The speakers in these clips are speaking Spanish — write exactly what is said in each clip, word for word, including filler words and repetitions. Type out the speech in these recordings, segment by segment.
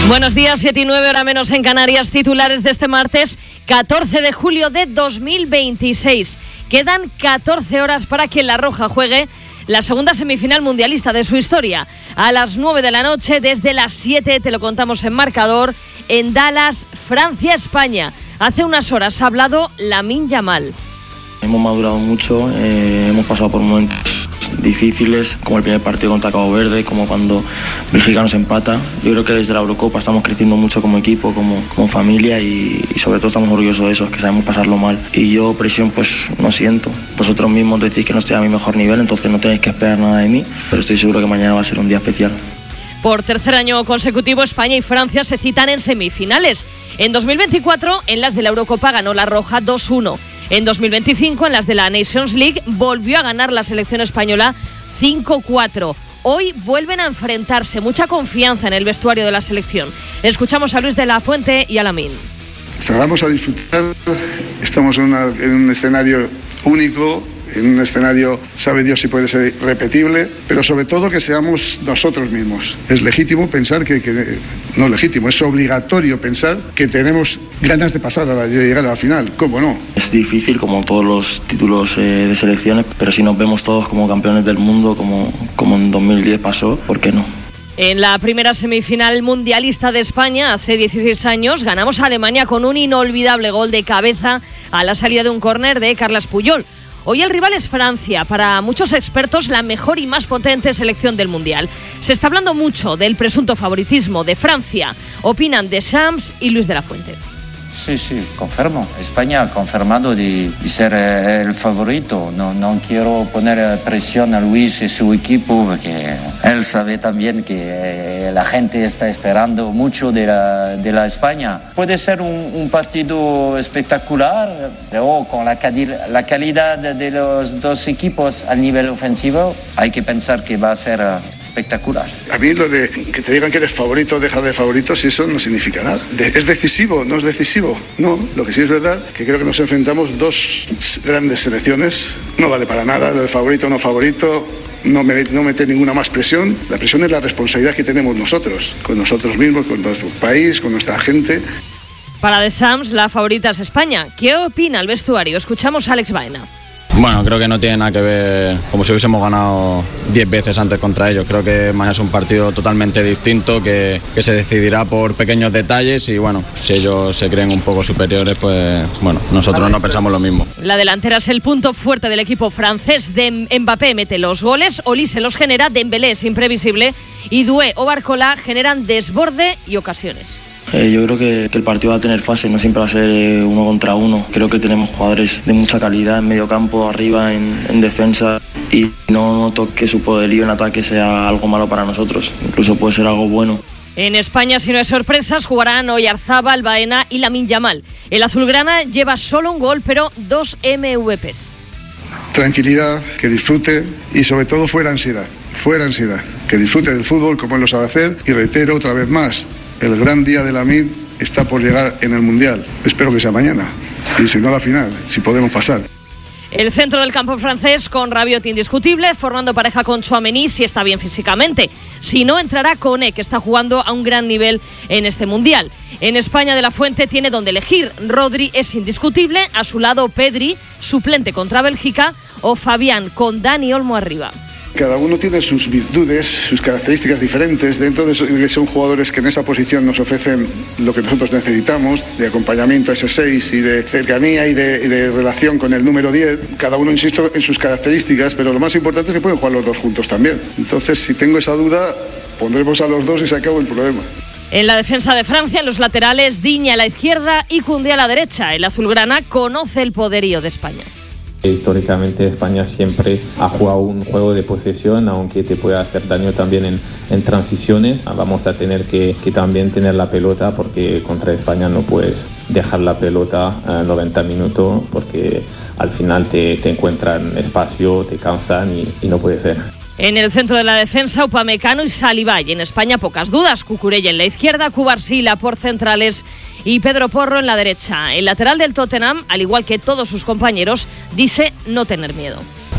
Buenos días, siete y nueve, hora menos en Canarias. Titulares de este martes catorce de julio de dos mil veintiséis. Quedan catorce horas para que La Roja juegue la segunda semifinal mundialista de su historia. A las nueve de la noche, desde las siete, te lo contamos en marcador, en Dallas, Francia-España. Hace unas horas ha hablado Lamine Yamal. Hemos madurado mucho, eh, hemos pasado por momentos difíciles, como el primer partido contra Cabo Verde, como cuando Bélgica nos empata. Yo creo que desde la Eurocopa estamos creciendo mucho como equipo, como, como familia y, y sobre todo estamos orgullosos de eso, que sabemos pasarlo mal. Y yo presión pues no siento. Vosotros mismos decís que no estoy a mi mejor nivel, entonces no tenéis que esperar nada de mí, pero estoy seguro que mañana va a ser un día especial. Por tercer año consecutivo, España y Francia se citan en semifinales. En dos mil veinticuatro, en las de la Eurocopa ganó La Roja dos uno. En dos mil veinticinco, en las de la Nations League, volvió a ganar la selección española cinco cuatro. Hoy vuelven a enfrentarse, mucha confianza en el vestuario de la selección. Escuchamos a Luis de la Fuente y a Lamine. Salgamos a disfrutar, estamos en, una, en un escenario único, en un escenario, sabe Dios si puede ser repetible, pero sobre todo que seamos nosotros mismos. Es legítimo pensar que, que no legítimo, es obligatorio pensar que tenemos ganas de pasar a la, de llegar a la final, ¿cómo no? Es difícil, como todos los títulos eh, de selecciones, pero si nos vemos todos como campeones del mundo, como, como en dos mil diez pasó, ¿por qué no? En la primera semifinal mundialista de España, hace dieciséis años, ganamos a Alemania con un inolvidable gol de cabeza a la salida de un córner de Carles Puyol. Hoy el rival es Francia, para muchos expertos la mejor y más potente selección del Mundial. Se está hablando mucho del presunto favoritismo de Francia. Opinan Deschamps y Luis de la Fuente. Sí, sí, confirmo. España ha confirmado de, de ser eh, el favorito. No, no quiero poner presión a Luis y su equipo porque él sabe también que eh, la gente está esperando mucho de la, de la España. Puede ser un, un partido espectacular, pero con la, la calidad de los dos equipos al nivel ofensivo hay que pensar que va a ser uh, espectacular. A mí lo de que te digan que eres favorito, dejar de favoritos, eso no significa nada. De, ¿Es decisivo? ¿No es decisivo? No, lo que sí es verdad que creo que nos enfrentamos dos grandes selecciones. No vale para nada, lo de favorito o no favorito, no, me, no meter ninguna más presión. La presión es la responsabilidad que tenemos nosotros, con nosotros mismos, con nuestro país, con nuestra gente. Para Deschamps, la favorita es España. ¿Qué opina el vestuario? Escuchamos a Alex Baena. Bueno, creo que no tiene nada que ver como si hubiésemos ganado diez veces antes contra ellos. Creo que mañana es un partido totalmente distinto que, que se decidirá por pequeños detalles y bueno, si ellos se creen un poco superiores, pues bueno, nosotros no pensamos lo mismo. La delantera es el punto fuerte del equipo francés. De Mbappé mete los goles, Olise los genera, Dembélé es imprevisible y Doué o Barcola generan desborde y ocasiones. Eh, yo creo que, que el partido va a tener fase, no siempre va a ser eh, uno contra uno. Creo que tenemos jugadores de mucha calidad en medio campo, arriba, en, en defensa, y no noto que su poderío en ataque sea algo malo para nosotros, incluso puede ser algo bueno. En España, si no hay sorpresas, jugarán Oyarzabal, Baena y Lamine Yamal. El azulgrana lleva solo un gol, pero dos M V Pes. Tranquilidad, que disfrute y sobre todo fuera ansiedad, fuera ansiedad, que disfrute del fútbol como él lo sabe hacer y reitero otra vez más, el gran día de Lamine está por llegar en el Mundial. Espero que sea mañana. Y si no, a la final, si podemos pasar. El centro del campo francés con Rabiot indiscutible, formando pareja con Tchouaméni si está bien físicamente. Si no, entrará Koné, que está jugando a un gran nivel en este Mundial. En España, De la Fuente tiene donde elegir. Rodri es indiscutible, a su lado Pedri, suplente contra Bélgica, o Fabián con Dani Olmo arriba. Cada uno tiene sus virtudes, sus características diferentes. Dentro de eso, son jugadores que en esa posición nos ofrecen lo que nosotros necesitamos, de acompañamiento a ese seis y de cercanía y de, y de relación con el número diez. Cada uno, insisto, en sus características, pero lo más importante es que pueden jugar los dos juntos también. Entonces, si tengo esa duda, pondremos a los dos y se acabó el problema. En la defensa de Francia, en los laterales, Digne a la izquierda y Koundé a la derecha. El azulgrana conoce el poderío de España. Históricamente España siempre ha jugado un juego de posesión, aunque te puede hacer daño también en, en transiciones. Vamos a tener que, que también tener la pelota, porque contra España no puedes dejar la pelota a noventa minutos, porque al final te, te encuentran espacio, te cansan y, y no puede ser. En el centro de la defensa, Upamecano y Saliba. Y en España, pocas dudas. Cucurella en la izquierda, Cubarsila por centrales y Pedro Porro en la derecha. El lateral del Tottenham, al igual que todos sus compañeros, dice no tener miedo.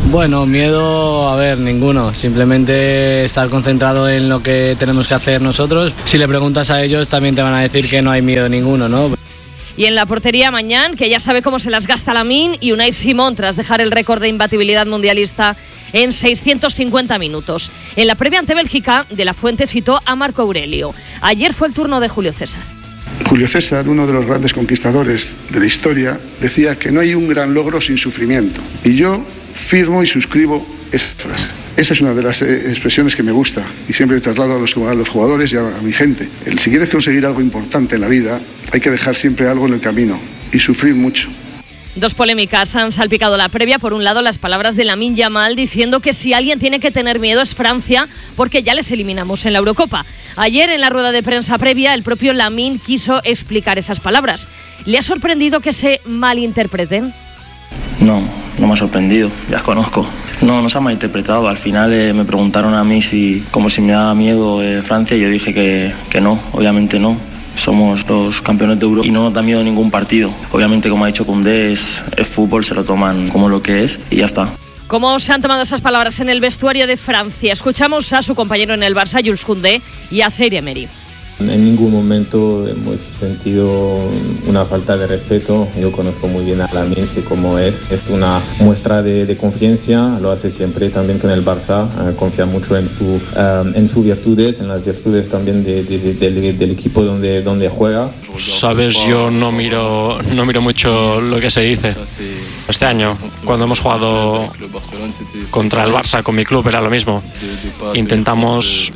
Bueno, miedo, a ver, ninguno. Simplemente estar concentrado en lo que tenemos que hacer nosotros. Si le preguntas a ellos, también te van a decir que no hay miedo ninguno, ¿no? Y en la portería Mañán, que ya sabe cómo se las gasta Lamine, y Unai Simón tras dejar el récord de imbatibilidad mundialista en seiscientos cincuenta minutos. En la previa ante Bélgica, De la Fuente citó a Marco Aurelio. Ayer fue el turno de Julio César. Julio César, uno de los grandes conquistadores de la historia, decía que no hay un gran logro sin sufrimiento. Y yo firmo y suscribo esa frase. Esa es una de las expresiones que me gusta y siempre traslado a los, a los jugadores y a, a mi gente. El, si quieres conseguir algo importante en la vida, hay que dejar siempre algo en el camino y sufrir mucho. Dos polémicas han salpicado la previa. Por un lado, las palabras de Lamine Yamal diciendo que si alguien tiene que tener miedo es Francia, porque ya les eliminamos en la Eurocopa. Ayer, en la rueda de prensa previa, el propio Lamine quiso explicar esas palabras. ¿Le ha sorprendido que se malinterpreten? No, no me ha sorprendido, ya os conozco. No, no se ha malinterpretado. Al final eh, me preguntaron a mí si, como si me daba miedo eh, Francia, y yo dije que, que no, obviamente no. Somos los campeones de Europa y no nos da miedo ningún partido. Obviamente, como ha dicho Koundé, es, es fútbol, se lo toman como lo que es y ya está. ¿Cómo se han tomado esas palabras en el vestuario de Francia? Escuchamos a su compañero en el Barça, Jules Koundé, y a Thierry Henry. En ningún momento hemos sentido una falta de respeto. Yo conozco muy bien a Lamine, sé cómo es. Es una muestra de, de confianza, lo hace siempre también con el Barça. Uh, confía mucho en, su, um, en sus virtudes, en las virtudes también de, de, de, de, del equipo donde, donde juega. Sabes, yo no miro, no miro mucho lo que se dice. Este año, cuando hemos jugado contra el Barça con mi club, era lo mismo. Intentamos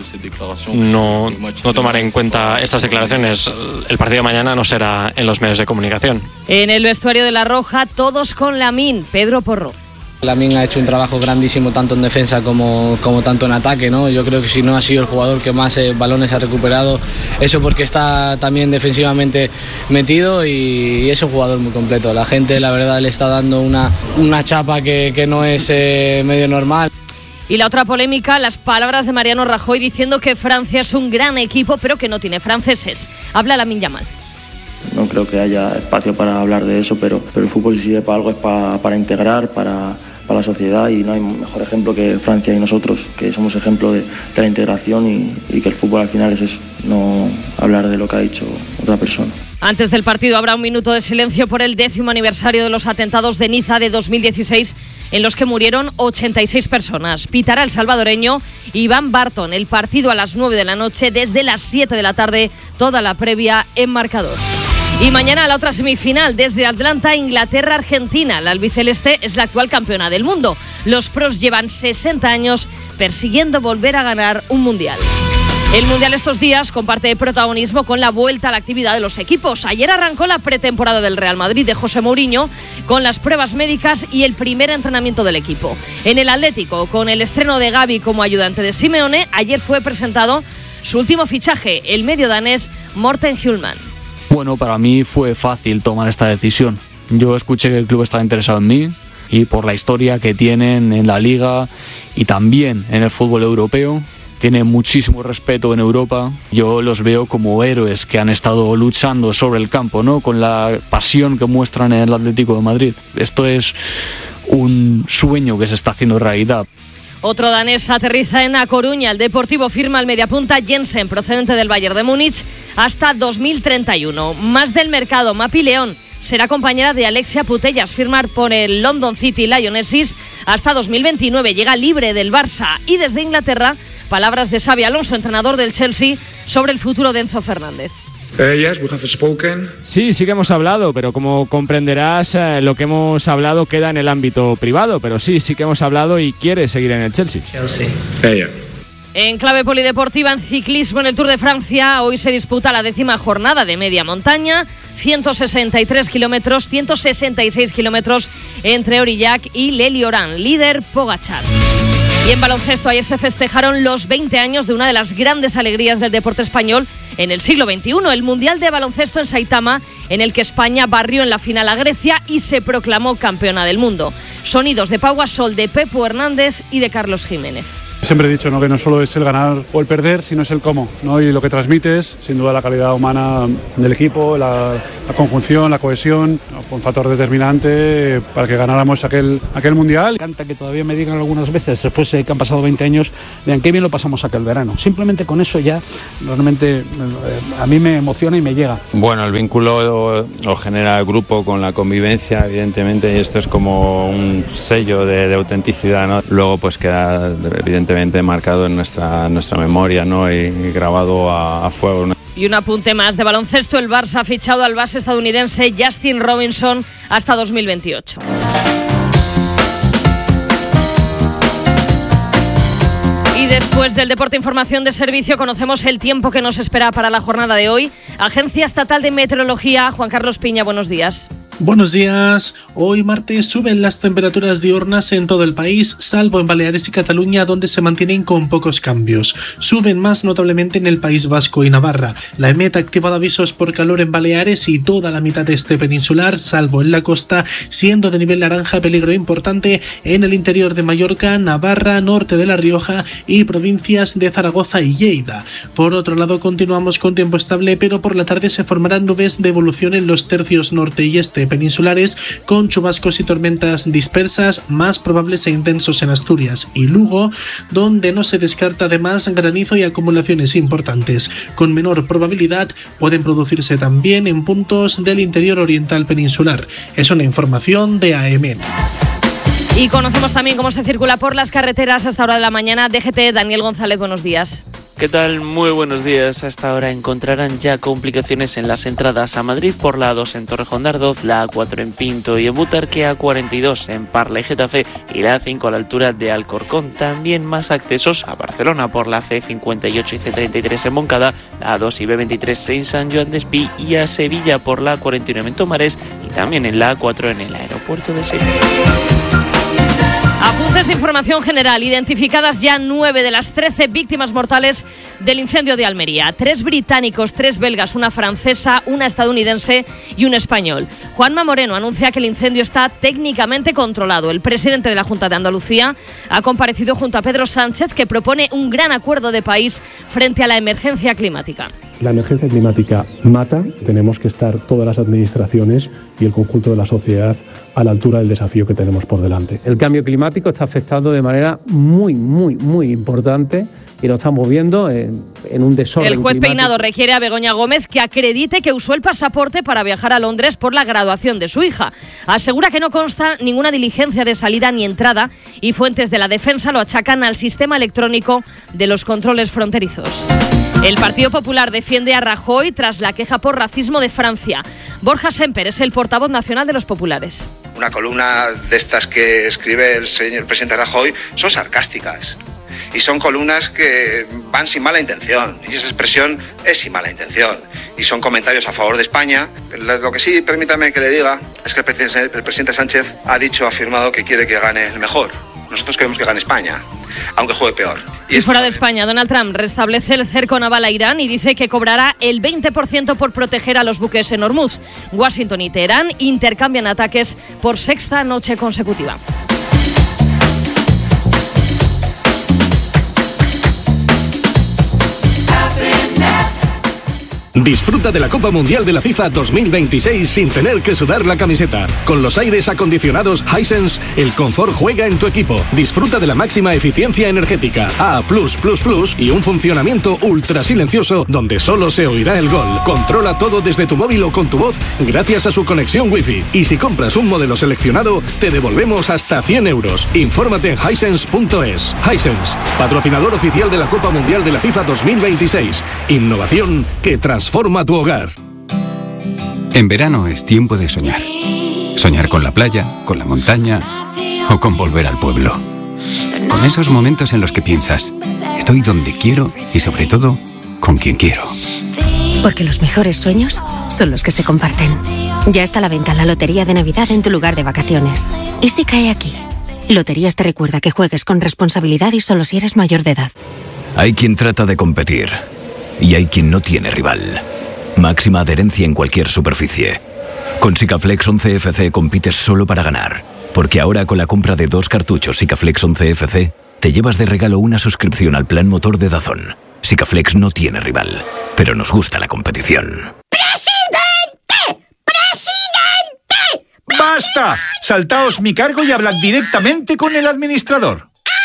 no, no tomar en cuenta estas declaraciones. El partido de mañana no será en los medios de comunicación. En el vestuario de La Roja, todos con Lamine. Pedro Porro. Lamine ha hecho un trabajo grandísimo tanto en defensa como, como tanto en ataque, ¿no? Yo creo que si no ha sido el jugador que más eh, balones ha recuperado, eso porque está también defensivamente metido y, y es un jugador muy completo. La gente, la verdad, le está dando una, una chapa que, que no es eh, medio normal. Y la otra polémica, las palabras de Mariano Rajoy diciendo que Francia es un gran equipo, pero que no tiene franceses. Habla Lamine Yamal. No creo que haya espacio para hablar de eso, pero, pero el fútbol si sirve para algo es para, para integrar, para, para la sociedad, y no hay mejor ejemplo que Francia y nosotros, que somos ejemplo de, de la integración y, y que el fútbol al final es eso, no hablar de lo que ha dicho otra persona. Antes del partido habrá un minuto de silencio por el décimo aniversario de los atentados de Niza de dos mil dieciséis, en los que murieron ochenta y seis personas. Pitará el salvadoreño Iván Barton. El partido a las nueve de la noche, desde las siete de la tarde, toda la previa en marcador. Y mañana la otra semifinal, desde Atlanta, Inglaterra-Argentina. La albiceleste es la actual campeona del mundo. Los pros llevan sesenta años persiguiendo volver a ganar un mundial. El Mundial estos días comparte protagonismo con la vuelta a la actividad de los equipos. Ayer arrancó la pretemporada del Real Madrid de José Mourinho con las pruebas médicas y el primer entrenamiento del equipo. En el Atlético, con el estreno de Gavi como ayudante de Simeone, ayer fue presentado su último fichaje, el medio danés Morten Hjulmand. Bueno, para mí fue fácil tomar esta decisión. Yo escuché que el club estaba interesado en mí y por la historia que tienen en la Liga y también en el fútbol europeo. Tiene muchísimo respeto en Europa. Yo los veo como héroes que han estado luchando sobre el campo, ¿no? Con la pasión que muestran en el Atlético de Madrid. Esto es un sueño que se está haciendo realidad. Otro danés aterriza en A Coruña. El Deportivo firma al mediapunta Jensen, procedente del Bayern de Múnich, hasta dos mil treinta y uno. Más del mercado, Mapi León será compañera de Alexia Putellas, firmar por el London City Lionesses hasta dos mil veintinueve. Llega libre del Barça. Y desde Inglaterra, palabras de Xabi Alonso, entrenador del Chelsea, sobre el futuro de Enzo Fernández. Uh, yes, we have spoken. Sí, sí que hemos hablado, pero como comprenderás, eh, lo que hemos hablado queda en el ámbito privado, pero sí, sí que hemos hablado y quiere seguir en el Chelsea. Chelsea. Uh, yeah. En clave polideportiva, en ciclismo en el Tour de Francia, hoy se disputa la décima jornada de media montaña, ciento sesenta y tres kilómetros, ciento sesenta y seis kilómetros entre Aurillac y Leliorán, líder Pogačar. Y en baloncesto, ayer se festejaron los veinte años de una de las grandes alegrías del deporte español en el siglo veintiuno, el Mundial de Baloncesto en Saitama, en el que España barrió en la final a Grecia y se proclamó campeona del mundo. Sonidos de Pau Gasol, de Pepu Hernández y de Carlos Jiménez. siempre he dicho, ¿no?, que no solo es el ganar o el perder, sino es el cómo, ¿no? Y lo que transmites, sin duda la calidad humana del equipo, la, la conjunción, la cohesión, ¿no?, fue un factor determinante para que ganáramos aquel, aquel mundial. Me encanta que todavía me digan algunas veces, después de que han pasado veinte años, vean qué bien lo pasamos aquel verano. Simplemente con eso ya realmente eh, a mí me emociona y me llega. Bueno, el vínculo lo genera el grupo con la convivencia, evidentemente, y esto es como un sello de, de autenticidad, ¿no? Luego pues queda evidentemente marcado en nuestra, nuestra memoria, ¿no? y, y grabado a, a fuego, ¿no? Y un apunte más de baloncesto, el Barça ha fichado al base estadounidense Justin Robinson hasta dos mil veintiocho. Y después del deporte información de servicio conocemos el tiempo que nos espera para la jornada de hoy. Agencia Estatal de Meteorología, Juan Carlos Piña, buenos días. Buenos días. Hoy martes suben las temperaturas diurnas en todo el país, salvo en Baleares y Cataluña, donde se mantienen con pocos cambios. Suben más notablemente en el País Vasco y Navarra. La EMET ha activado avisos por calor en Baleares y toda la mitad este peninsular, salvo en la costa, siendo de nivel naranja peligro importante en el interior de Mallorca, Navarra, norte de La Rioja y provincias de Zaragoza y Lleida. Por otro lado, continuamos con tiempo estable, pero por la tarde se formarán nubes de evolución en los tercios norte y este peninsulares, con chubascos y tormentas dispersas, más probables e intensos en Asturias y Lugo, donde no se descarta además granizo y acumulaciones importantes. Con menor probabilidad pueden producirse también en puntos del interior oriental peninsular. Es una información de A E M E T. Y conocemos también cómo se circula por las carreteras a esta hora de la mañana. D G T, Daniel González, buenos días. ¿Qué tal? Muy buenos días. A esta hora encontrarán ya complicaciones en las entradas a Madrid por la A dos en Torrejón de Ardoz, la A cuatro en Pinto y en Butarque, A cuarenta y dos en Parla y Getafe y la A cinco a la altura de Alcorcón. También más accesos a Barcelona por la C cincuenta y ocho y C treinta y tres en Moncada, la A dos y B veintitrés en San Joan Despí y a Sevilla por la A cuarenta y nueve en Tomares y también en la A cuatro en el aeropuerto de Sevilla. Apuntes de información general. Identificadas ya nueve de las trece víctimas mortales del incendio de Almería. Tres británicos, tres belgas, una francesa, una estadounidense y un español. Juanma Moreno anuncia que el incendio está técnicamente controlado. El presidente de la Junta de Andalucía ha comparecido junto a Pedro Sánchez, que propone un gran acuerdo de país frente a la emergencia climática. La emergencia climática mata. Tenemos que estar todas las administraciones y el conjunto de la sociedad a la altura del desafío que tenemos por delante. El cambio climático está afectando de manera muy, muy, muy importante y lo estamos viendo en, en un desorden. El juez climático. Peinado requiere a Begoña Gómez que acredite que usó el pasaporte para viajar a Londres por la graduación de su hija. Asegura que no consta ninguna diligencia de salida ni entrada y fuentes de la defensa lo achacan al sistema electrónico de los controles fronterizos. El Partido Popular defiende a Rajoy tras la queja por racismo de Francia. Borja Semper es el portavoz nacional de los populares. Una columna de estas que escribe el señor presidente Rajoy son sarcásticas. Y son columnas que van sin mala intención. Y esa expresión es sin mala intención. Y son comentarios a favor de España. Lo que sí, permítame que le diga, es que el presidente, el presidente Sánchez ha dicho, ha afirmado que quiere que gane el mejor. Nosotros queremos que gane España, aunque juegue peor. Y, y fuera de España, Donald Trump restablece el cerco naval a Irán y dice que cobrará el veinte por ciento por proteger a los buques en Hormuz. Washington y Teherán intercambian ataques por sexta noche consecutiva. Disfruta de la Copa Mundial de la FIFA dos mil veintiséis sin tener que sudar la camiseta. Con los aires acondicionados Hisense, el confort juega en tu equipo. Disfruta de la máxima eficiencia energética A plus plus plus y un funcionamiento ultra silencioso donde solo se oirá el gol. Controla todo desde tu móvil o con tu voz gracias a su conexión Wi-Fi. Y si compras un modelo seleccionado, te devolvemos hasta cien euros. Infórmate en hisense punto es. Hisense, patrocinador oficial de la Copa Mundial de la FIFA dos mil veintiséis. Innovación que transforma Transforma tu hogar. En verano es tiempo de soñar. Soñar con la playa, con la montaña o con volver al pueblo. Con esos momentos en los que piensas, estoy donde quiero y sobre todo, con quien quiero. Porque los mejores sueños son los que se comparten. Ya está a la venta la Lotería de Navidad en tu lugar de vacaciones. ¿Y si cae aquí? Loterías te recuerda que juegues con responsabilidad y solo si eres mayor de edad. Hay quien trata de competir y hay quien no tiene rival. Máxima adherencia en cualquier superficie. Con Sikaflex once F C compites solo para ganar. Porque ahora con la compra de dos cartuchos Sikaflex once F C te llevas de regalo una suscripción al plan motor de DAZN. Sikaflex no tiene rival, pero nos gusta la competición. ¡Presidente! ¡Presidente! ¡Basta! Saltaos mi cargo y hablad directamente con el administrador.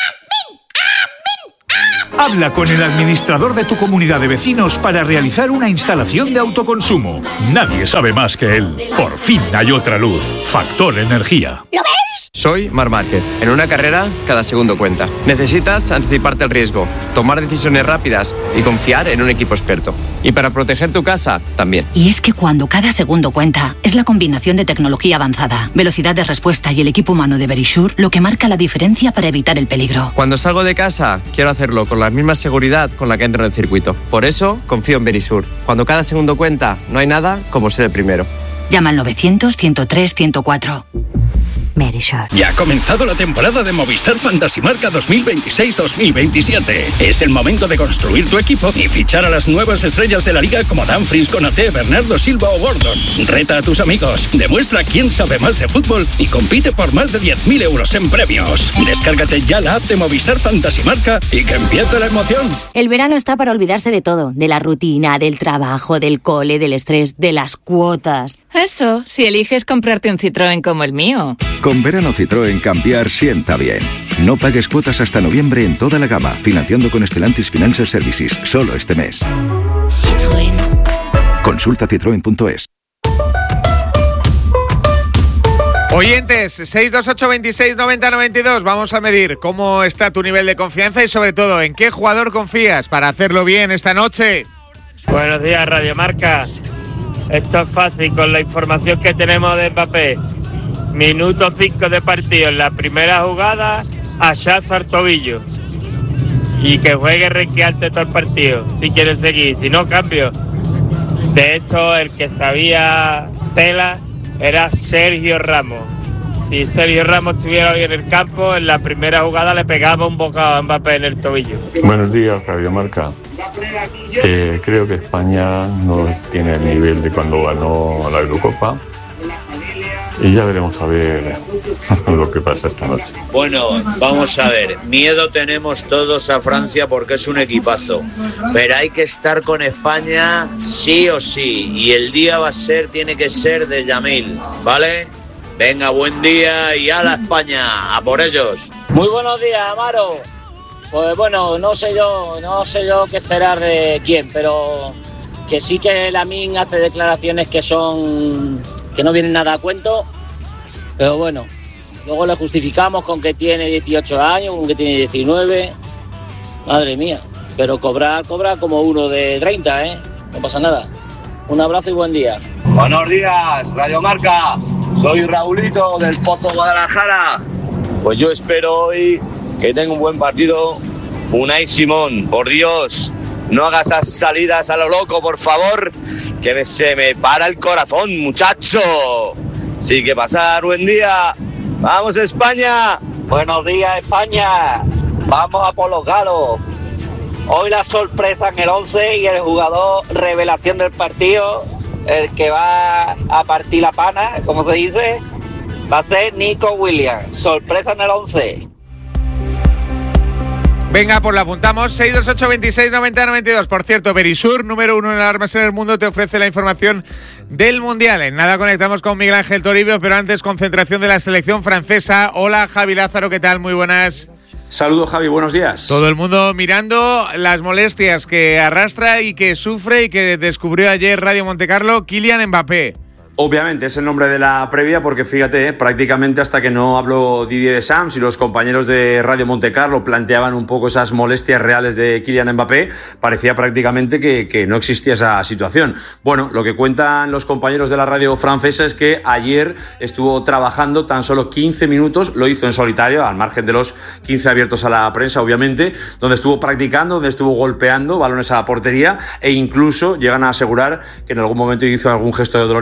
Habla con el administrador de tu comunidad de vecinos para realizar una instalación de autoconsumo. Nadie sabe más que él. Por fin hay otra luz. Factor Energía. ¿Lo veis? Soy Marc Márquez. En una carrera, cada segundo cuenta. Necesitas anticiparte al riesgo, tomar decisiones rápidas y confiar en un equipo experto. Y para proteger tu casa, también. Y es que cuando cada segundo cuenta, es la combinación de tecnología avanzada, velocidad de respuesta y el equipo humano de Verisure lo que marca la diferencia para evitar el peligro. Cuando salgo de casa, quiero hacerlo con la misma seguridad con la que entro en el circuito. Por eso, confío en Verisure. Cuando cada segundo cuenta, no hay nada como ser el primero. Llama al novecientos, ciento tres, ciento cuatro. Verisure. Ya ha comenzado la temporada de Movistar Fantasy Marca dos mil veintiséis dos mil veintisiete. Es el momento de construir tu equipo y fichar a las nuevas estrellas de la liga como Dumfries, Konaté, Bernardo Silva o Gordon. Reta a tus amigos, demuestra quién sabe más de fútbol y compite por más de diez mil euros en premios. Descárgate ya la app de Movistar Fantasy Marca y que empiece la emoción. El verano está para olvidarse de todo, de la rutina, del trabajo, del cole, del estrés, de las cuotas. Eso, si eliges comprarte un Citroën como el mío. Con verano Citroën cambiar sienta bien. No pagues cuotas hasta noviembre en toda la gama, financiando con Stellantis Financial Services, solo este mes. Citroën. Consulta citroen punto es. Oyentes, seis dos ocho veintiséis noventa noventa y dos, vamos a medir cómo está tu nivel de confianza y sobre todo en qué jugador confías para hacerlo bien esta noche. Buenos días, Radio Marca. Esto es fácil con la información que tenemos de Mbappé. Minuto cinco de partido en la primera jugada, hachazo al tobillo. Y que juegue Requiarte todo el partido, si quiere seguir, si no cambio. De hecho, el que sabía tela era Sergio Ramos. Si Sergio Ramos estuviera hoy en el campo, en la primera jugada le pegaba un bocado a Mbappé en el tobillo. Buenos días, Radio Marca. Eh, creo que España no tiene el nivel de cuando ganó la Eurocopa. Y ya veremos a ver lo que pasa esta noche. Bueno, vamos a ver. Miedo tenemos todos a Francia porque es un equipazo. Pero hay que estar con España sí o sí. Y el día va a ser, tiene que ser de Yamil, ¿vale? Venga, buen día y a la España, a por ellos. Muy buenos días, Amaro. Pues bueno, no sé yo, no sé yo qué esperar de quién, pero que sí que Lamine hace declaraciones que son... que no vienen nada a cuento, pero bueno, luego le justificamos con que tiene dieciocho años, con que tiene diecinueve, madre mía, pero cobrar, cobrar como uno de treinta, ¿eh? No pasa nada. Un abrazo y buen día. Buenos días, Radio Marca, soy Raulito del Pozo Guadalajara. Pues yo espero hoy que tenga un buen partido Unai Simón, por Dios, no hagas esas salidas a lo loco, por favor, que me, se me para el corazón, muchacho. Sí, que pasar, buen día. ¡Vamos, España! Buenos días, España. Vamos a por los galos. Hoy la sorpresa en el once y el jugador revelación del partido, el que va a partir la pana, como se dice, va a ser Nico Williams. Sorpresa en el once. Venga, pues lo apuntamos, seis dos ocho veintiséis noventa noventa y dos. Por cierto, Verisure, número uno en alarmas en el mundo, te ofrece la información del Mundial. En nada conectamos con Miguel Ángel Toribio, pero antes concentración de la selección francesa. Hola, Javi Lázaro, ¿qué tal? Muy buenas. Saludos, Javi, buenos días. Todo el mundo mirando las molestias que arrastra y que sufre y que descubrió ayer Radio Montecarlo, Kylian Mbappé. Obviamente es el nombre de la previa porque fíjate, prácticamente hasta que no habló Didier Deschamps y los compañeros de Radio Montecarlo planteaban un poco esas molestias reales de Kylian Mbappé, parecía prácticamente que, que no existía esa situación. Bueno, lo que cuentan los compañeros de la radio francesa es que ayer estuvo trabajando tan solo quince minutos, lo hizo en solitario, al margen de los quince abiertos a la prensa, obviamente, donde estuvo practicando, donde estuvo golpeando balones a la portería e incluso llegan a asegurar que en algún momento hizo algún gesto de dolor importante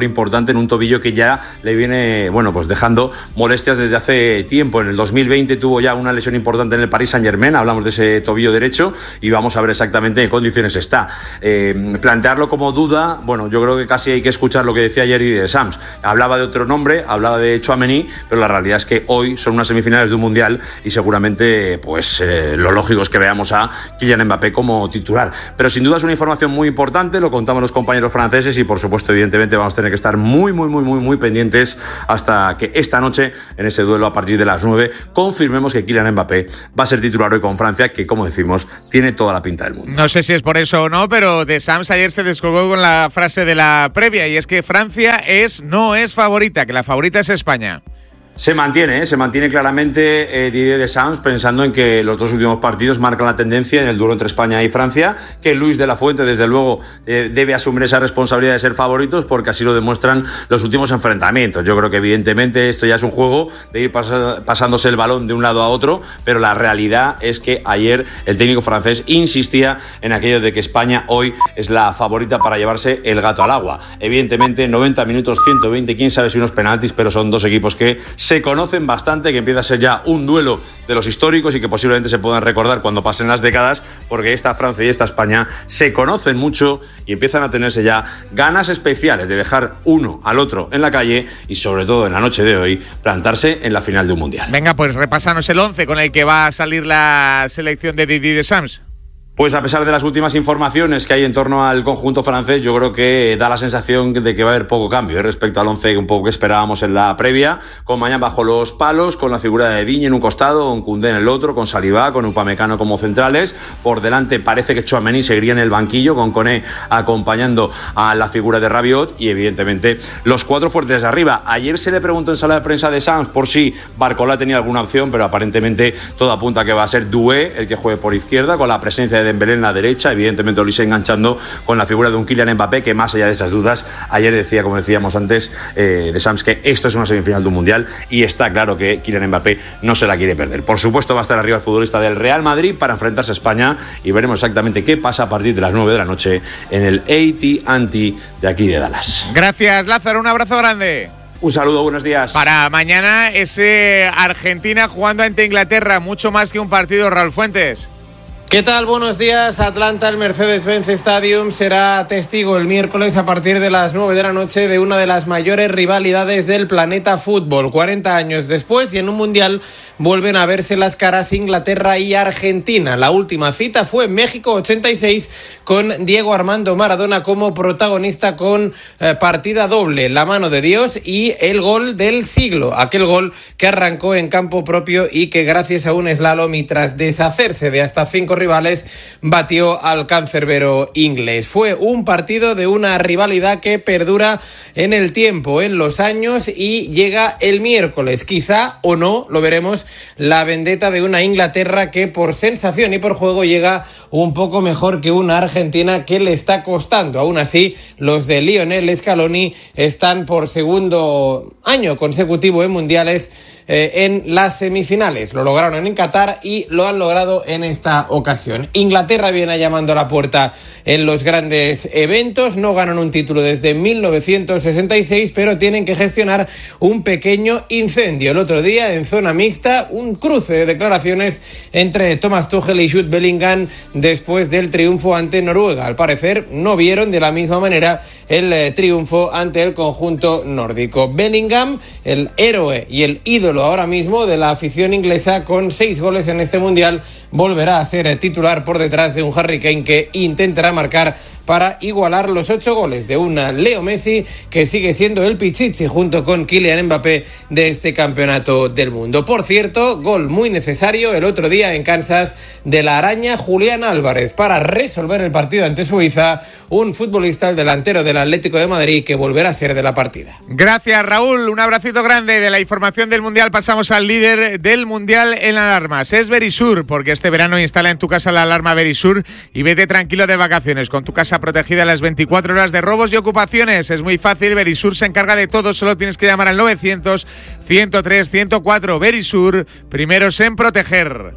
importante en un tobillo que ya le viene, bueno, pues dejando molestias desde hace tiempo. En el dos mil veinte tuvo ya una lesión importante en el Paris Saint-Germain, hablamos de ese tobillo derecho y vamos a ver exactamente en qué condiciones está. Eh, plantearlo como duda, bueno, yo creo que casi hay que escuchar lo que decía ayer Didier Deschamps. Hablaba de otro nombre, hablaba de Tchouaméni, pero la realidad es que hoy son unas semifinales de un mundial y seguramente pues eh, lo lógico es que veamos a Kylian Mbappé como titular. Pero sin duda es una información muy importante, lo contamos los compañeros franceses y por supuesto evidentemente vamos a tener que estar muy muy muy muy muy pendientes hasta que esta noche en ese duelo a partir de las nueve confirmemos que Kylian Mbappé va a ser titular hoy con Francia, que como decimos tiene toda la pinta del mundo. No sé si es por eso o no, pero Deschamps ayer se descolgó con la frase de la previa y es que Francia es no es favorita, que la favorita es España. Se mantiene, ¿eh? se mantiene claramente eh, Didier Deschamps pensando en que los dos últimos partidos marcan la tendencia en el duelo entre España y Francia, que Luis de la Fuente desde luego eh, debe asumir esa responsabilidad de ser favoritos porque así lo demuestran los últimos enfrentamientos. Yo creo que evidentemente esto ya es un juego de ir pas- pasándose el balón de un lado a otro, pero la realidad es que ayer el técnico francés insistía en aquello de que España hoy es la favorita para llevarse el gato al agua. Evidentemente noventa minutos, ciento veinte, quién sabe si unos penaltis, pero son dos equipos que se conocen bastante, que empieza a ser ya un duelo de los históricos y que posiblemente se puedan recordar cuando pasen las décadas, porque esta Francia y esta España se conocen mucho y empiezan a tenerse ya ganas especiales de dejar uno al otro en la calle y sobre todo en la noche de hoy plantarse en la final de un mundial. Venga, pues repásanos el once con el que va a salir la selección de Didier Deschamps. Pues a pesar de las últimas informaciones que hay en torno al conjunto francés, yo creo que da la sensación de que va a haber poco cambio ¿eh? respecto al once un poco que esperábamos en la previa, con Mañán bajo los palos, con la figura de Digne en un costado, con Koundé en el otro, con Saliba, con Upamecano como centrales. Por delante parece que Tchouaméni seguiría en el banquillo, con Koné acompañando a la figura de Rabiot y evidentemente los cuatro fuertes de arriba. Ayer se le preguntó en sala de prensa de Deschamps por si Barcola tenía alguna opción, pero aparentemente todo apunta a que va a ser Doué el que juegue por izquierda, con la presencia de Dembélé en la derecha, evidentemente Olise enganchando con la figura de un Kylian Mbappé que más allá de esas dudas, ayer decía, como decíamos antes, eh, Deschamps, que esto es una semifinal de un mundial y está claro que Kylian Mbappé no se la quiere perder. Por supuesto va a estar arriba el futbolista del Real Madrid para enfrentarse a España y veremos exactamente qué pasa a partir de las nueve de la noche en el A T and T de aquí de Dallas. Gracias, Lázaro, un abrazo grande. Un saludo, buenos días. Para mañana ese Argentina jugando ante Inglaterra, mucho más que un partido, Raúl Fuentes. ¿Qué tal? Buenos días. Atlanta, el Mercedes-Benz Stadium, será testigo el miércoles a partir de las nueve de la noche de una de las mayores rivalidades del planeta fútbol. cuarenta años después y en un mundial vuelven a verse las caras Inglaterra y Argentina. La última cita fue en México ochenta y seis con Diego Armando Maradona como protagonista con eh, partida doble, la mano de Dios y el gol del siglo. Aquel gol que arrancó en campo propio y que gracias a un slalom y tras deshacerse de hasta cinco rivales batió al cancerbero inglés. Fue un partido de una rivalidad que perdura en el tiempo, en los años y llega el miércoles. Quizá o no, lo veremos, la vendetta de una Inglaterra que por sensación y por juego llega un poco mejor que una Argentina que le está costando. Aún así, los de Lionel Scaloni están por segundo año consecutivo en mundiales Eh, en las semifinales. Lo lograron en Qatar y lo han logrado en esta ocasión. Inglaterra viene llamando a la puerta en los grandes eventos, no ganan un título desde mil novecientos sesenta y seis, pero tienen que gestionar un pequeño incendio. El otro día en zona mixta, un cruce de declaraciones entre Thomas Tuchel y Jude Bellingham después del triunfo ante Noruega. Al parecer no vieron de la misma manera el eh, triunfo ante el conjunto nórdico. Bellingham, el héroe y el ídolo ahora mismo de la afición inglesa, con seis goles en este mundial, volverá a ser titular por detrás de un Harry Kane que intentará marcar para igualar los ocho goles de una Leo Messi, que sigue siendo el pichichi junto con Kylian Mbappé de este campeonato del mundo. Por cierto, gol muy necesario el otro día en Kansas de la araña Julián Álvarez para resolver el partido ante Suiza, un futbolista, el delantero del Atlético de Madrid, que volverá a ser de la partida. Gracias, Raúl, un abracito grande. De la información del mundial pasamos al líder del mundial en alarmas, es Verisur, porque este verano instala en tu casa la alarma Verisur y vete tranquilo de vacaciones con tu casa protegida a las veinticuatro horas de robos y ocupaciones. Es muy fácil, Verisur se encarga de todo, solo tienes que llamar al novecientos, ciento tres, ciento cuatro. Verisur, primeros en proteger.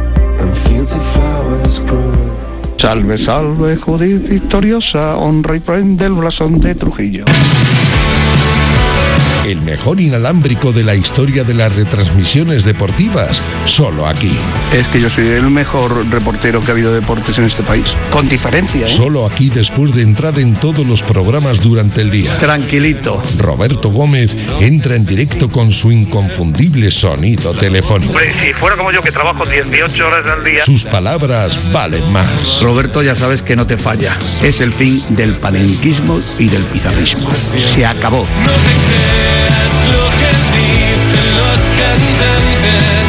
Salve, salve, Judith victoriosa, honra y prende el blasón de Trujillo. El mejor inalámbrico de la historia de las retransmisiones deportivas, solo aquí. Es que yo soy el mejor reportero que ha habido de deportes en este país, con diferencia, ¿eh? Solo aquí después de entrar en todos los programas durante el día. Tranquilito. Roberto Gómez entra en directo con su inconfundible sonido telefónico. Pues si fuera como yo que trabajo dieciocho horas al día. Sus palabras valen más. Roberto, ya sabes que no te falla. Es el fin del panenquismo y del pizarrismo. Se acabó. No te creas lo que dicen los cantantes.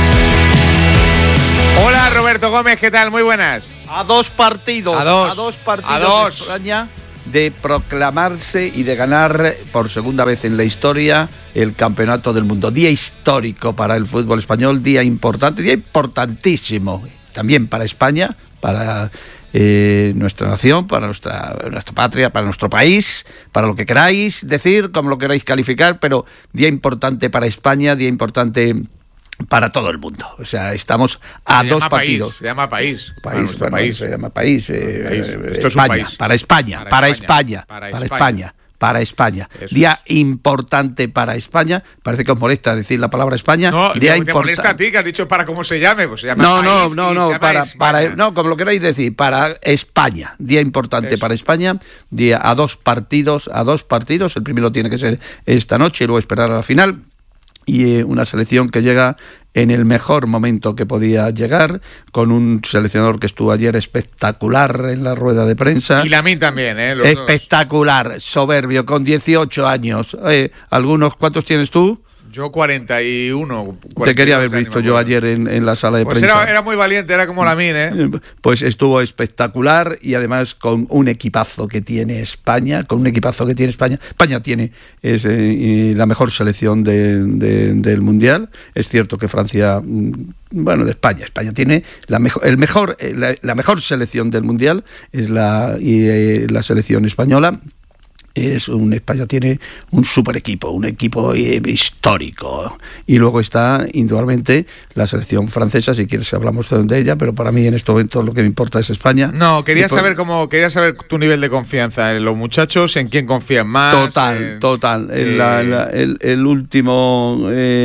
Hola Roberto Gómez, ¿qué tal? Muy buenas. A dos partidos, a dos, a dos partidos a dos. España de proclamarse y de ganar por segunda vez en la historia el Campeonato del Mundo. Día histórico para el fútbol español, día importante, día importantísimo también para España, para eh, nuestra nación, para nuestra, nuestra patria, para nuestro país, para lo que queráis decir, como lo queráis calificar, pero día importante para España, día importante para todo el mundo. O sea, estamos a se dos partidos. País, se llama país. País, bueno, país. Se llama país. Eh, país. Esto España, es un país. Para España, para, para España, España, para, para España, para España. Eso. Día importante para España. Parece que os molesta decir la palabra España. No, día te import... molesta a ti que has dicho para cómo se llame. Pues se llama no, país no, no, no, para, para, no, como lo queráis decir, para España. Día importante Eso. para España. Día a dos partidos, a dos partidos. El primero tiene que ser esta noche y luego esperar a la final. Y eh, una selección que llega en el mejor momento que podía llegar, con un seleccionador que estuvo ayer espectacular en la rueda de prensa. Y Lamine también, ¿eh? Los espectacular, dos. Soberbio, con dieciocho años. Eh, algunos, ¿cuántos tienes tú? Yo cuarenta y uno. Te quería haber visto yo ayer en, en la sala de pues prensa. Era, era muy valiente, era como Lamine, ¿eh? Pues estuvo espectacular y además con un equipazo que tiene España, con un equipazo que tiene España. España tiene es, eh, la mejor selección de, de, del Mundial. Es cierto que Francia, bueno, de España, España tiene la mejor, el mejor, la, la mejor selección del Mundial es la, y, eh, la selección española. Es un España tiene un super equipo, un equipo histórico. Y luego está, indudablemente, la selección francesa, si quieres hablamos de ella, pero para mí en este momento lo que me importa es España. No, quería por... saber cómo, quería saber tu nivel de confianza en los muchachos, en quién confían más. Total, en... total. Eh... La, la, el, el último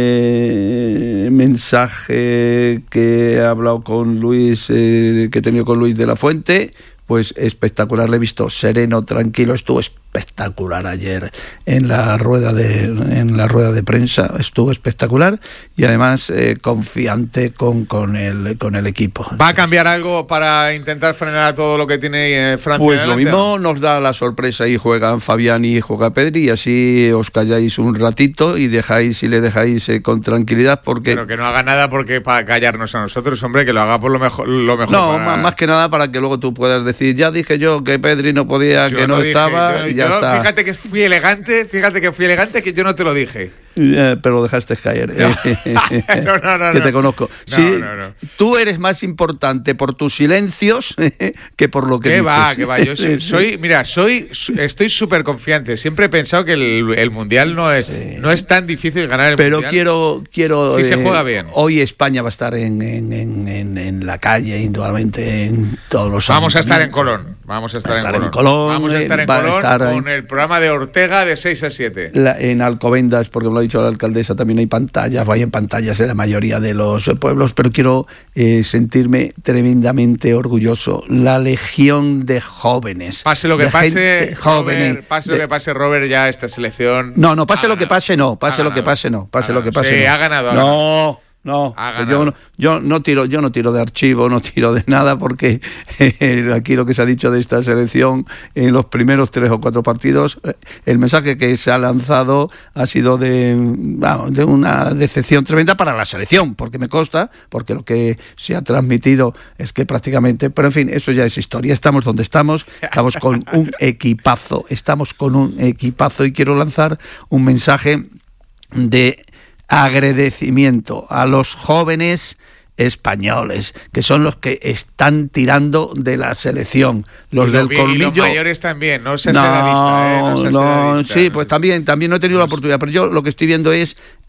eh, mensaje que he hablado con Luis, eh, que he tenido con Luis de la Fuente, pues espectacular, le he visto sereno, tranquilo, estuvo espectacular ayer en la rueda de en la rueda de prensa, estuvo espectacular y además eh, confiante con, con el con el equipo. ¿Va a cambiar algo para intentar frenar a todo lo que tiene eh, Francia? Pues lo mismo nos da la sorpresa y juegan Fabián y juega Pedri y así os calláis un ratito y dejáis y le dejáis eh, con tranquilidad porque... Pero que no haga nada porque para callarnos a nosotros, hombre, que lo haga por lo mejor. Lo mejor no, para... más que nada para que luego tú puedas decir, ya dije yo que Pedri no podía, yo que no, no dije, estaba yo, y ya yo, está. Fíjate que fui elegante, fíjate que fui elegante que yo no te lo dije. Eh, pero lo dejaste caer. No, no, no, no, que no. te conozco. No, sí, no, no. Tú eres más importante por tus silencios que por lo que ¿Qué dices. va, que va. Yo soy, soy mira, soy, estoy súper confiante. Siempre he pensado que el, el mundial no es, sí. no es tan difícil ganar el pero mundial. Pero quiero, quiero. Sí eh, se juega bien. Hoy España va a estar en, en, en, en, en la calle, indudablemente en todos los. Vamos a estar en Colón. Vamos a estar, a estar en, en Colón. Colón. Vamos a estar en Colón estar con en... el programa de Ortega de seis a siete. La, en Alcobendas, porque me lo ha dicho la alcaldesa, también hay pantallas, hay en pantallas en la mayoría de los pueblos, pero quiero eh, sentirme tremendamente orgulloso. La legión de jóvenes. Pase lo que pase, jóvenes. Robert, pase lo que pase, Robert, ya esta selección. No, no, pase lo que pase, no, pase lo que pase, no, pase lo que pase. Sí, no. ha ganado. Ha no. ganado. No, yo no, yo no tiro, yo no tiro de archivo, no tiro de nada porque eh, aquí lo que se ha dicho de esta selección en los primeros tres o cuatro partidos, eh, el mensaje que se ha lanzado ha sido de, bueno, de una decepción tremenda para la selección, porque me consta, porque lo que se ha transmitido es que prácticamente, pero en fin, eso ya es historia. Estamos donde estamos, estamos con un equipazo, estamos con un equipazo y quiero lanzar un mensaje de agradecimiento a los jóvenes españoles, que son los que están tirando de la selección, los y lo, del colmillo. Y los mayores también, no seas no, edadista, ¿eh? No seas no, edadista. sí, pues también, también no he tenido la oportunidad, pero yo lo que estoy viendo es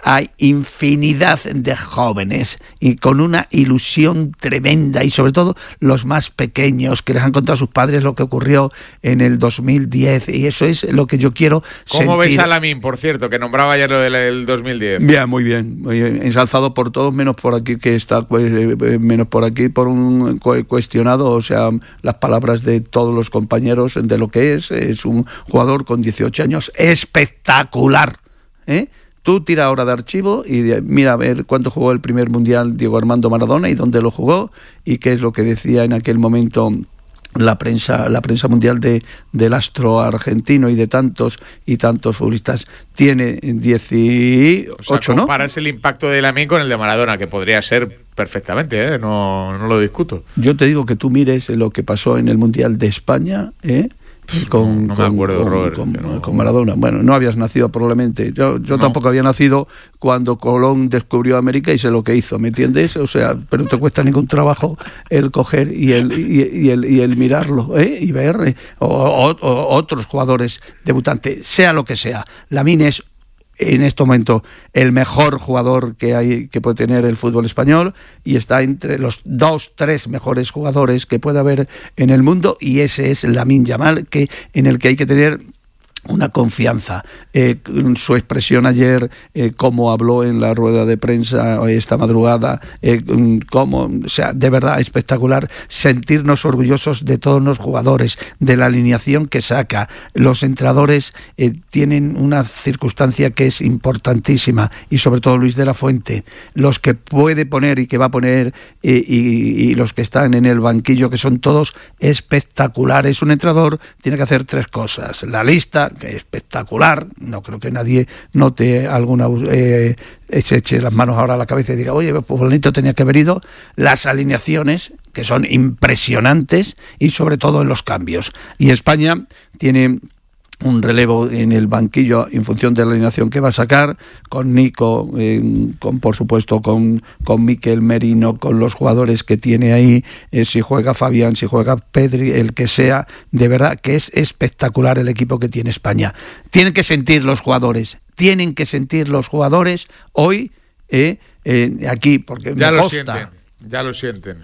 hay infinidad de jóvenes y con una ilusión tremenda, y sobre todo los más pequeños que les han contado a sus padres lo que ocurrió en el dos mil diez, y eso es lo que yo quiero sentir. ¿Cómo ves a Lamine, por cierto, que nombraba ayer lo del el dos mil diez? Bien, muy bien, muy bien, ensalzado por todos, menos por aquí que está, menos por aquí por un cuestionado, o sea, las palabras de todos los compañeros de lo que es, es un jugador con dieciocho años espectacular, ¿eh? Tú tira ahora de archivo y de, mira a ver cuánto jugó el primer mundial Diego Armando Maradona y dónde lo jugó y qué es lo que decía en aquel momento la prensa la prensa mundial de del astro argentino y de tantos y tantos futbolistas. Tiene dieciocho, o sea, ¿no? Comparas el impacto de Lamine con el de Maradona, que podría ser perfectamente, ¿eh? no, no lo discuto. Yo te digo que tú mires lo que pasó en el Mundial de España, ¿eh? Con, no, no me acuerdo, con, Robert, con, no. con Maradona. Bueno, no habías nacido probablemente. Yo, yo no. tampoco había nacido cuando Colón descubrió América y sé lo que hizo, ¿me entiendes? O sea, pero no te cuesta ningún trabajo el coger y el y, y el y el mirarlo, ¿eh? Y ver eh, o, o, o otros jugadores debutantes, sea lo que sea. Lamine es en este momento el mejor jugador que hay que puede tener el fútbol español y está entre los dos, tres mejores jugadores que puede haber en el mundo, y ese es Lamine Yamal, que en el que hay que tener una confianza. Eh, su expresión ayer, eh, cómo habló en la rueda de prensa esta madrugada, eh, cómo, o sea, de verdad espectacular. Sentirnos orgullosos de todos los jugadores, de la alineación que saca. Los entrenadores eh, tienen una circunstancia que es importantísima, y sobre todo Luis de la Fuente, los que puede poner y que va a poner, eh, y, y los que están en el banquillo, que son todos espectaculares. Un entrenador tiene que hacer tres cosas: la lista, que es espectacular, no creo que nadie note alguna, eh, se eche las manos ahora a la cabeza y diga, oye, pues bonito tenía que haber ido, las alineaciones, que son impresionantes, y sobre todo en los cambios. Y España tiene un relevo en el banquillo en función de la alineación que va a sacar, con Nico, eh, con por supuesto con, con Mikel Merino, con los jugadores que tiene ahí, eh, si juega Fabián, si juega Pedri, el que sea. De verdad que es espectacular el equipo que tiene España. Tienen que sentir los jugadores, tienen que sentir los jugadores hoy eh, eh, aquí, porque ya me lo consta. sienten, ya lo sienten.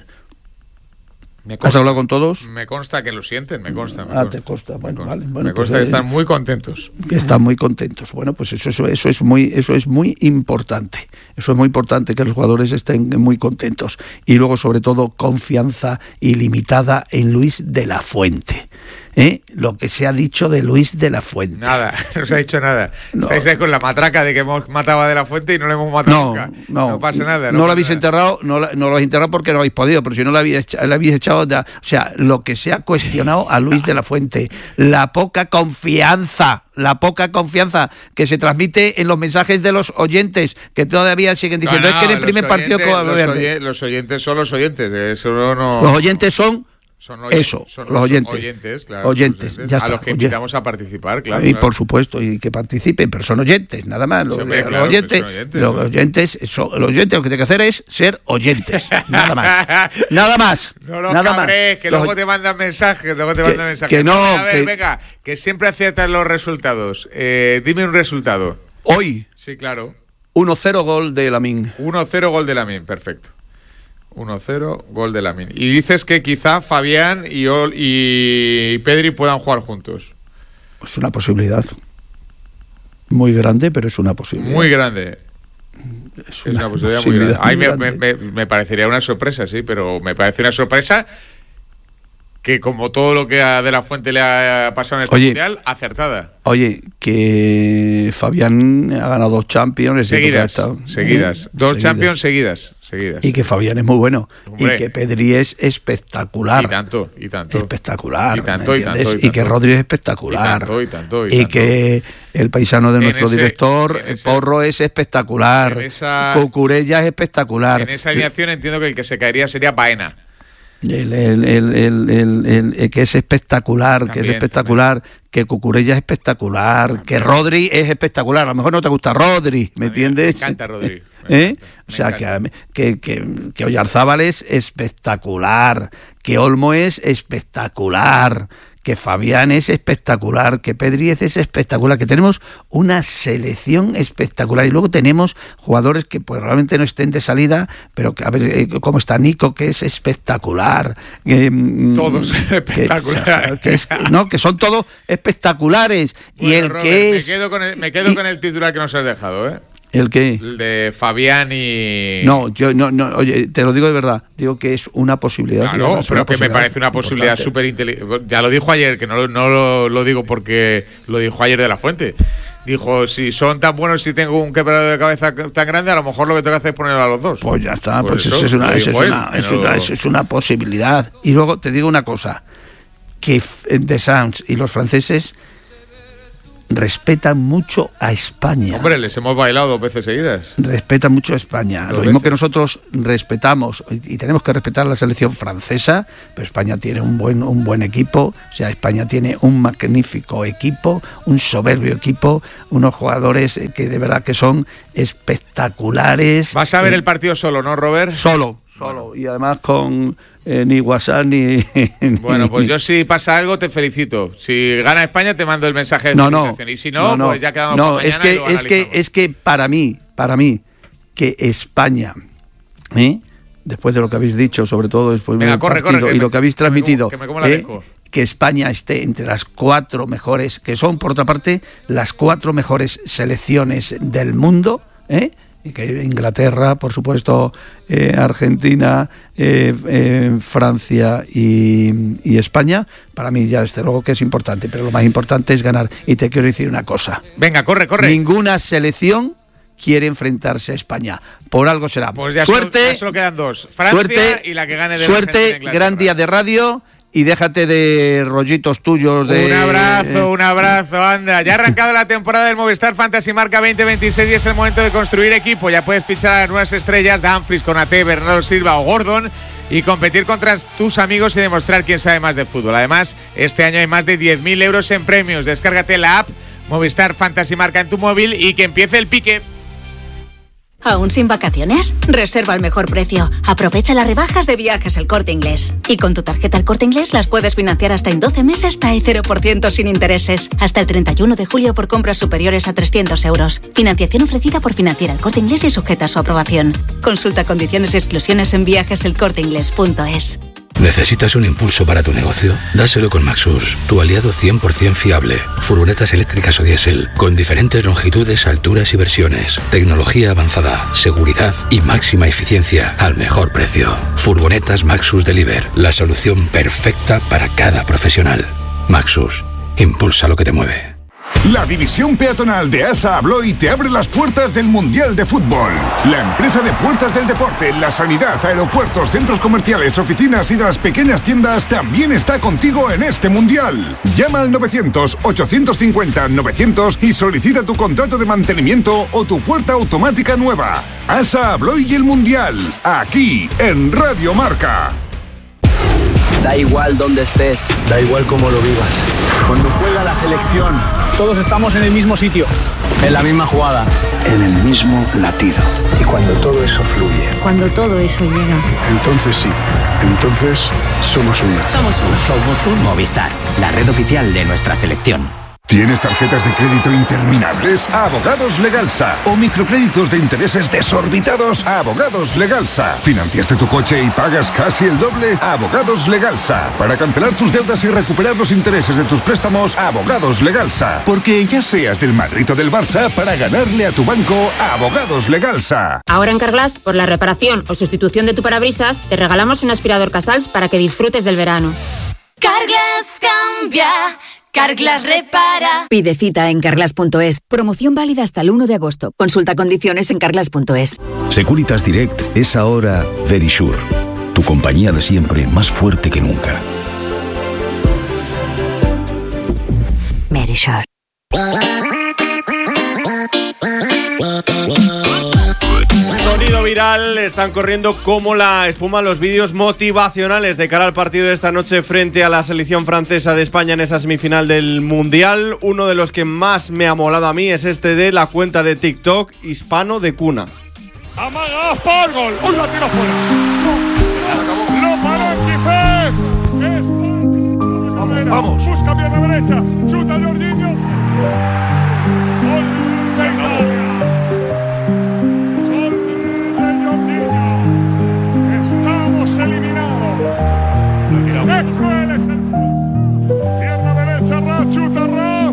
Me consta, ¿has hablado con todos? Me consta que lo sienten, me consta. Me ah, consta, te consta, bueno, me consta. vale. Bueno, me consta pues, que están muy contentos. Que están muy contentos. Bueno, pues eso, eso, eso es muy, eso es muy importante. Eso es muy importante, que los jugadores estén muy contentos. Y luego, sobre todo, confianza ilimitada en Luis de la Fuente. ¿Eh? Lo que se ha dicho de Luis de la Fuente. Nada, no se ha dicho nada. No. Estáis ahí con la matraca de que hemos matado a de la Fuente y no le hemos matado no, nunca. No, no pasa nada. No, no lo habéis nada. enterrado, no, no lo habéis enterrado porque no habéis podido, pero si no lo habéis, lo habéis echado, ya, o sea, lo que se ha cuestionado a Luis de la Fuente, la poca confianza, la poca confianza que se transmite en los mensajes de los oyentes, que todavía siguen diciendo, no, no, es que en el primer oyentes, partido con los, Verde. oye, los oyentes son los oyentes, eso no, no... Los oyentes son Son oyentes, eso, son los oyentes. Oyentes, claro, oyentes, oyentes ya a está, los que oye. invitamos a participar, claro. Y claro. por supuesto, y que participen, pero son oyentes, nada más. Los, Sí, hombre, los claro, oyentes, son oyentes, los ¿no? oyentes, son, los oyentes lo que tienen que hacer es ser oyentes, nada más. Nada más. No lo nada cabres, más. que Los, luego te mandan mensajes, luego te que, mandan mensajes. Que no, a ver, que, venga, que siempre aciertas los resultados. Eh, dime un resultado. Hoy. Sí, claro. uno cero gol de Lamine. uno cero gol de Lamine, perfecto. uno cero, gol de Lamine. Y dices que quizá Fabián y, Ol, y Pedri puedan jugar juntos. Es una posibilidad. Muy grande, pero es una posibilidad. Muy grande. Es una, es una posibilidad, posibilidad muy grande. Ay, muy me, grande. me, me parecería una sorpresa, sí, pero me parece una sorpresa que, como todo lo que a De la Fuente le ha pasado en este Oye, mundial, acertada. Oye, que Fabián ha ganado dos Champions. Seguidas, estado, seguidas. ¿eh? Dos seguidas. Champions seguidas. Seguidas. Y que Fabián es muy bueno. Hombre. Y que Pedri es espectacular. Y tanto, y tanto. Espectacular. Y tanto, y tanto, y y, tanto. que Rodri es espectacular. Y tanto, y tanto, y Y tanto. que el paisano de En nuestro ese- director, en ese- Porro, es espectacular. en esa- Cucurella es espectacular. En esa alineación entiendo que el que se caería sería Baena. El, el, el, el, el, el- el que es espectacular, que es También, espectacular, que Cucurella es espectacular, que Rodri es espectacular. A lo mejor no te gusta Rodri, ¿me entiendes? Me encanta Rodri. Me ¿Eh? encanta, O sea, me encanta. que, que, que, que Oyarzábal es espectacular, que Olmo es espectacular, que Fabián es espectacular, que Pedri es espectacular, que tenemos una selección espectacular y luego tenemos jugadores que pues realmente no estén de salida, pero que a ver eh, cómo está Nico, que es espectacular. Eh, todos espectaculares. Que, que es, no, que son todos espectaculares. Bueno, y el Robert, que es... Me quedo, con el, me quedo y, con el titular que nos has dejado, ¿eh? ¿El qué? El de Fabián y... No, yo no, no, oye, te lo digo de verdad, digo que es una posibilidad. Claro, digamos, pero una que posibilidad me parece una posibilidad súper inteligente. Ya lo dijo ayer, que no, no lo, lo digo porque lo dijo ayer de la Fuente. Dijo, si son tan buenos, si tengo un quebrado de cabeza tan grande, a lo mejor lo que tengo que hacer es ponerlo a los dos. Pues ya está, pues pues eso, eso, es una, eso, es él, una, eso, pero... una, eso es una posibilidad. Y luego te digo una cosa, que The Sounds y los franceses respetan mucho a España. Hombre, les hemos bailado dos veces seguidas. Respetan mucho a España. Dos Lo mismo veces. Que nosotros respetamos y tenemos que respetar a la selección francesa, pero España tiene un buen un buen equipo, o sea, España tiene un magnífico equipo, un soberbio equipo, unos jugadores que de verdad que son espectaculares. Vas a ver eh, el partido solo, ¿no, Robert? Solo, solo. Bueno. Y además con eh, ni WhatsApp ni... Bueno, pues yo si pasa algo te felicito. Si gana España te mando el mensaje de no, felicitación. No, y si no, no, pues ya quedamos no, para es mañana que, y lo es que es que para mí, para mí, que España, ¿eh? después de lo que habéis dicho, sobre todo después Venga, del corre, partido corre, y me, lo que habéis transmitido, que me como, que me como la ¿eh? que España esté entre las cuatro mejores, que son por otra parte las cuatro mejores selecciones del mundo, ¿eh? y que Inglaterra, por supuesto, eh, Argentina, eh, eh, Francia y, y España, para mí ya desde luego que es importante, pero lo más importante es ganar. Y te quiero decir una cosa. Venga, corre, corre. Ninguna selección quiere enfrentarse a España. Por algo será. Pues ya suerte. Solo, ya solo quedan dos. Francia suerte, y la que gane de Suerte, gran día de radio. Y déjate de rollitos tuyos de... Un abrazo, un abrazo, anda. Ya ha arrancado la temporada del Movistar Fantasy Marca veinte veintiséis y es el momento de construir equipo. Ya puedes fichar a las nuevas estrellas, Dumfries, Konaté, Bernardo Silva o Gordon, y competir contra tus amigos y demostrar quién sabe más de fútbol. Además, este año hay más de diez mil euros en premios. Descárgate la app Movistar Fantasy Marca en tu móvil y que empiece el pique. ¿Aún sin vacaciones? Reserva al mejor precio. Aprovecha las rebajas de Viajes El Corte Inglés. Y con tu tarjeta El Corte Inglés las puedes financiar hasta en doce meses hasta el cero por ciento sin intereses. Hasta el treinta y uno de julio por compras superiores a trescientos euros. Financiación ofrecida por Financiera El Corte Inglés y sujeta a su aprobación. Consulta condiciones y exclusiones en viajes el corte inglés punto es. ¿Necesitas un impulso para tu negocio? Dáselo con Maxus, tu aliado cien por ciento fiable. Furgonetas eléctricas o diésel, con diferentes longitudes, alturas y versiones. Tecnología avanzada, seguridad y máxima eficiencia al mejor precio. Furgonetas Maxus Deliver, la solución perfecta para cada profesional. Maxus, impulsa lo que te mueve. La división peatonal de ASA Abloy te abre las puertas del Mundial de Fútbol. La empresa de puertas del deporte, la sanidad, aeropuertos, centros comerciales, oficinas y de las pequeñas tiendas también está contigo en este Mundial. Llama al novecientos, ochocientos cincuenta, novecientos y solicita tu contrato de mantenimiento o tu puerta automática nueva. ASA Abloy y el Mundial, aquí en Radio Marca. Da igual donde estés, da igual cómo lo vivas. Cuando juega la selección, todos estamos en el mismo sitio, en la misma jugada, en el mismo latido. Y cuando todo eso fluye, cuando todo eso llega, entonces sí, entonces somos uno. Somos uno. Somos un Movistar, la red oficial de nuestra selección. ¿Tienes tarjetas de crédito interminables? Abogados Legalsa. ¿O microcréditos de intereses desorbitados? Abogados Legalsa. ¿Financiaste tu coche y pagas casi el doble? Abogados Legalsa. Para cancelar tus deudas y recuperar los intereses de tus préstamos, Abogados Legalsa. Porque ya seas del Madrid o del Barça, para ganarle a tu banco, Abogados Legalsa. Ahora en Carglass, por la reparación o sustitución de tu parabrisas, te regalamos un aspirador Casals para que disfrutes del verano. Carglass cambia. Carglass repara. Pide cita en carglass punto es. Promoción válida hasta el uno de agosto. Consulta condiciones en carglass punto es. Securitas Direct es ahora Verisure, tu compañía de siempre más fuerte que nunca. Verisure. Sonido viral, están corriendo como la espuma los vídeos motivacionales de cara al partido de esta noche frente a la selección francesa de España en esa semifinal del Mundial. Uno de los que más me ha molado a mí es este de la cuenta de TikTok Hispano de Cuna. Amaga por gol, un la tira fuera. Lo para Kifef. Mira, Vamos. busca pierna derecha, chuta Jorginho. Gol de Italia. Gol de Jorginho. Estamos eliminados. ¡Qué cruel es el fútbol! Pierna derecha, Raf, chuta Raf.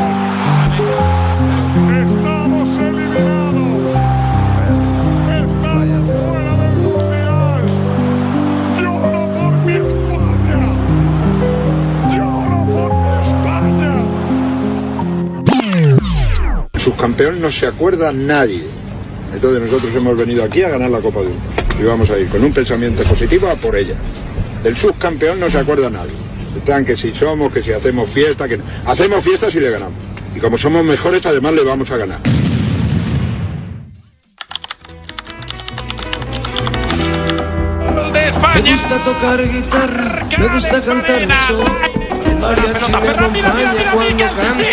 Estamos eliminados. Estamos fuera del Mundial. Lloro por mi España. Lloro por mi España. Subcampeón no se acuerda nadie. Entonces nosotros hemos venido aquí a ganar la Copa del Mundo. Y vamos a ir con un pensamiento positivo a por ella. Del subcampeón no se acuerda nadie. Están que si somos, que si hacemos fiesta, que no. Hacemos fiesta si le ganamos. Y como somos mejores, además le vamos a ganar. De España. Me gusta tocar guitarra, me gusta cantar sol. El mariachi me acompaña cuando canto.